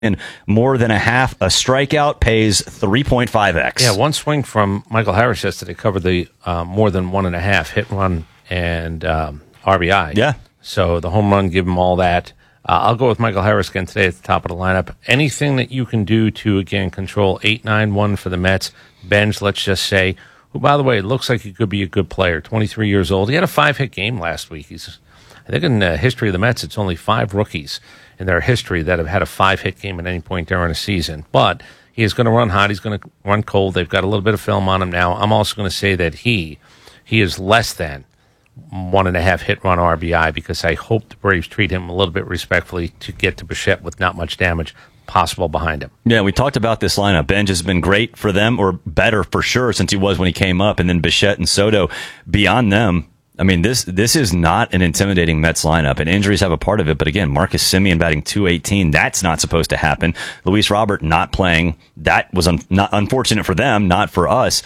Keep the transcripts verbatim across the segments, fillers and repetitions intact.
And more than a half a strikeout pays three point five x. Yeah, one swing from Michael Harris yesterday covered the uh, more than one and a half hit, run, and um, R B I. Yeah. So the home run, give him all that. Uh, I'll go with Michael Harris again today at the top of the lineup. Anything that you can do to, again, control eight nine one for the Mets. Benj, let's just say, who, by the way, looks like he could be a good player, twenty-three years old. He had a five-hit game last week. He's, I think in the history of the Mets, it's only five rookies in their history that have had a five-hit game at any point during a season. But he is going to run hot. He's going to run cold. They've got a little bit of film on him now. I'm also going to say that he he is less than one and a half hit run R B I because I hope the Braves treat him a little bit respectfully to get to Bichette with not much damage possible behind him. Yeah, we talked about this lineup. Benj has been great for them, or better for sure since he was when he came up. And then Bichette and Soto, beyond them, I mean, this this is not an intimidating Mets lineup, and injuries have a part of it. But again, Marcus Semien batting two eighteen, that's not supposed to happen. Luis Robert not playing, that was un- not unfortunate for them, not for us.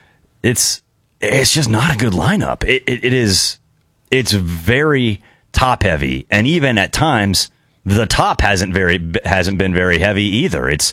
It's it's just not a good lineup. It, it, it is, it's very top heavy, and even at times the top hasn't very hasn't been very heavy either. It's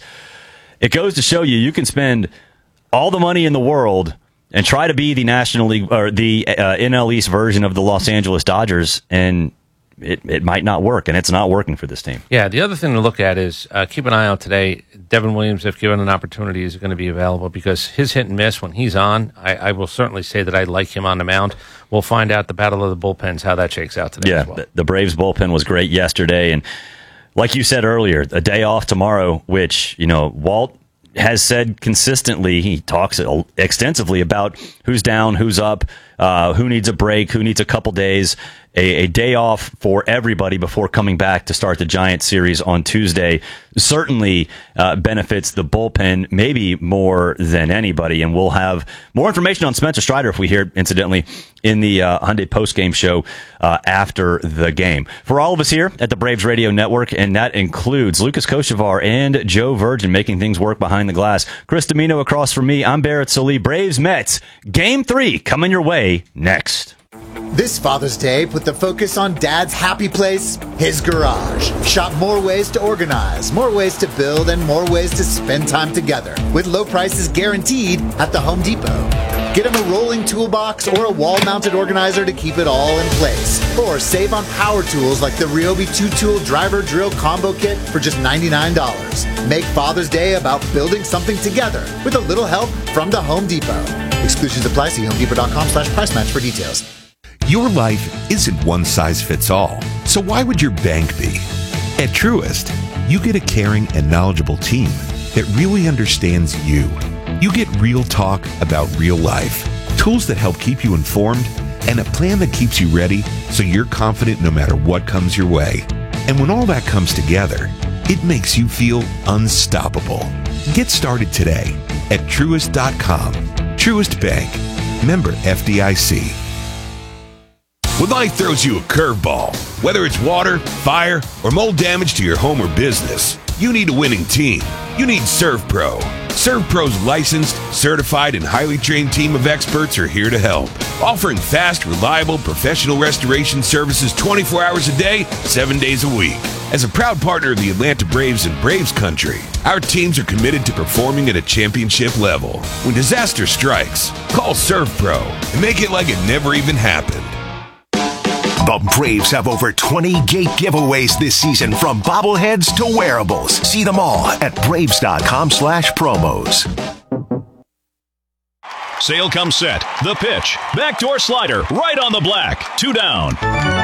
it goes to show you you can spend all the money in the world and try to be the National League or the uh, N L East version of the Los Angeles Dodgers, and it, it might not work, and it's not working for this team. Yeah, the other thing to look at is uh, keep an eye out today. Devin Williams, if given an opportunity, is going to be available because his hit and miss when he's on, I, I will certainly say that I like him on the mound. We'll find out the battle of the bullpens, how that shakes out today yeah, as well. The, the Braves bullpen was great yesterday, and like you said earlier, a day off tomorrow, which, you know, Walt has said consistently, he talks extensively about who's down, who's up, uh, who needs a break, who needs a couple days, a, a day off for everybody before coming back to start the Giants series on Tuesday certainly uh, benefits the bullpen maybe more than anybody. And we'll have more information on Spencer Strider if we hear, incidentally, in the uh, Hyundai postgame show uh, after the game. For all of us here at the Braves Radio Network, and that includes Lucas Kochevar and Joe Virgin making things work behind the glass. Chris Domino across from me. I'm Barrett Sallee. Braves Mets Game three coming your way next. This Father's Day, put the focus on Dad's happy place, his garage. Shop more ways to organize, more ways to build, and more ways to spend time together. With low prices guaranteed at the Home Depot. Get him a rolling toolbox or a wall-mounted organizer to keep it all in place. Or save on power tools like the Ryobi two-tool driver drill combo kit for just ninety-nine dollars. Make Father's Day about building something together with a little help from the Home Depot. Exclusions apply. See homedepot.com slash price match for details. Your life isn't one size fits all, so why would your bank be? At Truist, you get a caring and knowledgeable team that really understands you. You get real talk about real life, tools that help keep you informed, and a plan that keeps you ready so you're confident no matter what comes your way. And when all that comes together, it makes you feel unstoppable. Get started today at Truist dot com. Truist Bank. Member F D I C. When life throws you a curveball, whether it's water, fire, or mold damage to your home or business, you need a winning team. You need ServPro. ServPro's licensed, certified, and highly trained team of experts are here to help, offering fast, reliable, professional restoration services twenty-four hours a day, seven days a week. As a proud partner of the Atlanta Braves and Braves Country, our teams are committed to performing at a championship level. When disaster strikes, call ServPro and make it like it never even happened. The Braves have over twenty gate giveaways this season, from bobbleheads to wearables. See them all at Braves.com slash promos. Sale comes set. The pitch. Backdoor slider. Right on the black. Two down.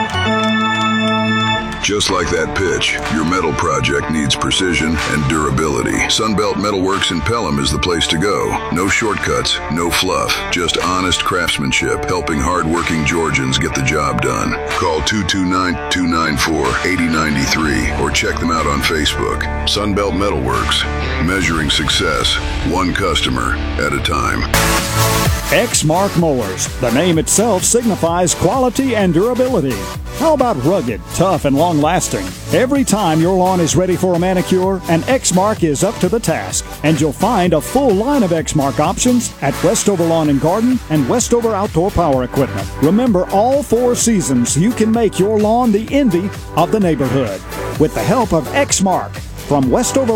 Just like that pitch, your metal project needs precision and durability. Sunbelt Metalworks in Pelham is the place to go. No shortcuts, no fluff, just honest craftsmanship, helping hardworking Georgians get the job done. Call two two nine, two nine four, eight oh nine three or check them out on Facebook. Sunbelt Metalworks, measuring success one customer at a time. Exmark Mowers. The name itself signifies quality and durability. How about rugged, tough, and long-lasting? Every time your lawn is ready for a manicure, an Exmark is up to the task. And you'll find a full line of Exmark options at Westover Lawn and Garden and Westover Outdoor Power Equipment. Remember, all four seasons, you can make your lawn the envy of the neighborhood. With the help of Exmark, from Westover